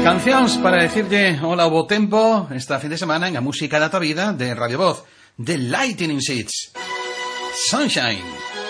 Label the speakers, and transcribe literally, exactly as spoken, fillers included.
Speaker 1: Cancións para decirlle hola o bo tempo esta fin de semana en a música da tua vida de Radio Voz, de Lightning Seeds. Sunshine.